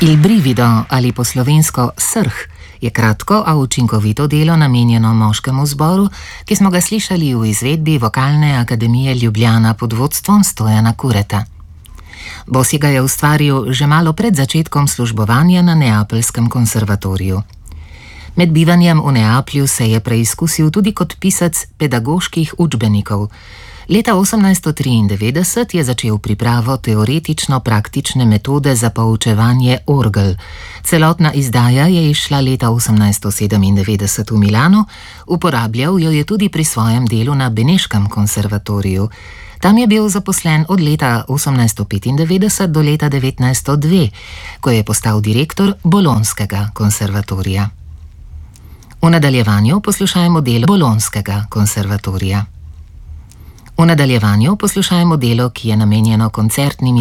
Il brivido ali po slovensko srh je kratko, a učinkovito delo namenjeno moškemu zboru, ki smo ga slišali v izvedbi Vokalne akademije Ljubljana pod vodstvom Stojana Kureta. Bosi ga je ustvaril že malo pred začetkom službovanja na Neapeljskem konservatoriju. Med bivanjem v Neaplju se je preizkusil tudi kot pisec pedagoških učbenikov. Leta 1893 je začel pripravo teoretično-praktične metode za poučevanje orgel. Celotna izdaja je izšla leta 1897 v Milanu, uporabljal jo je tudi pri svojem delu na Beneškem konservatoriju. Tam je bil zaposlen od leta 1895 do leta 1902, ko je postal direktor Bolonskega konservatorija. V nadaljevanju poslušajmo delo Bolonskega konservatorija. V nadaljevanju poslušajmo delo, ki je namenjeno koncertnim